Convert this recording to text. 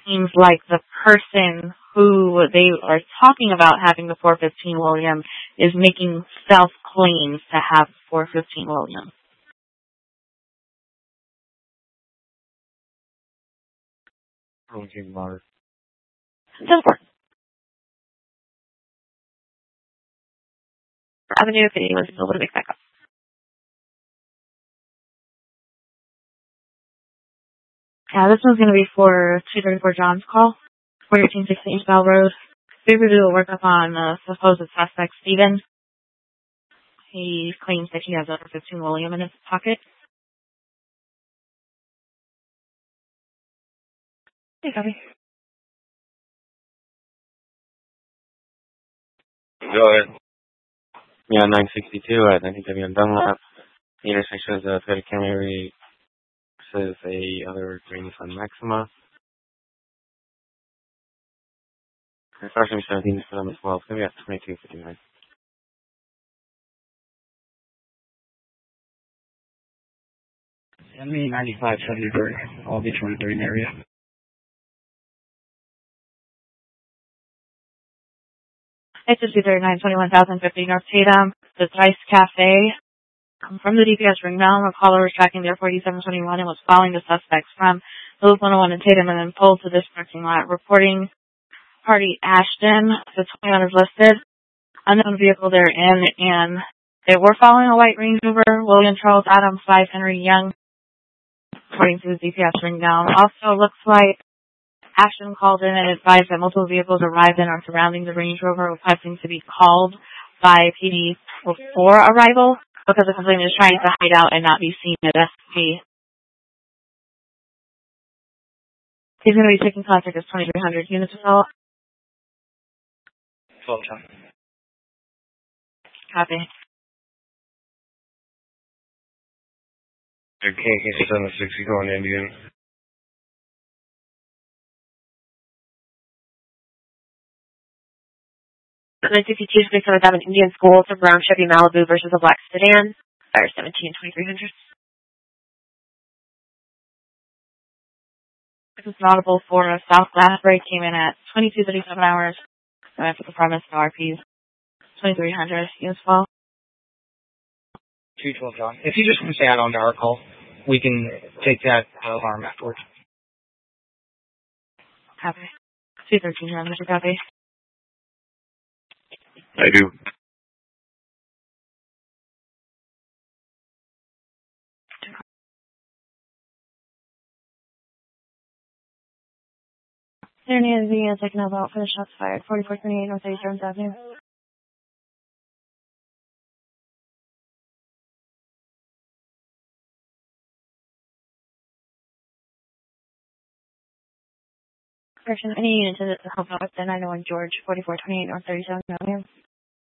seems like the person who they are talking about having the 415 William is making self-claims to have 415 William. Okay, Mark. Silver Avenue, if anyone was able to make that up. Yeah, this one's going to be for 234 John's call, 1416 Bell Road. We were doing a workup on supposed suspect Steven. He claims that he has over 15 William in his pocket. Hey, copy. Go ahead. Yeah, 962 at 90W and Dunlap. The intersection is a Toyota Camry versus a other green Nissan Maxima. Starting 17 for them as well. It's going to be at 2259. Send me 9573. I'll be 23 in the area. It's just either 921,050 North Tatum, the Dice Cafe. From the DPS ring now, a caller was tracking their 4721 and was following the suspects from the Loop 101 in Tatum and then pulled to this parking lot. Reporting party Ashton, the 21 is listed. Unknown vehicle they're in, and they were following a white Range Rover, William Charles Adams, 5 Henry Young, according to the DPS ring down. Also looks like Ashton called in and advised that multiple vehicles arrived and are surrounding the Range Rover, requesting to be called by PD before arrival because the complainant is trying to hide out and not be seen at SP. He's going to be taking contact as 2300 units of help. 12 John. Copy. KK 760 going Indian. The 962 607 Indian School. It's a brown Chevy Malibu versus a black sedan. Fire 17 2300. This is an audible for a South Glassbury, came in at 22:37 hours. So after the premise, no RPs. 2300 units well. 212 John. If you just want to say add on to our call, we can take that alarm afterwards. Copy. 213 John, Mr. Copy. I do. There needs to be a second out for the shots fired. 4428 North 87th Avenue. Correction, any units to help out with the 901 George, 4428 North 37th Avenue.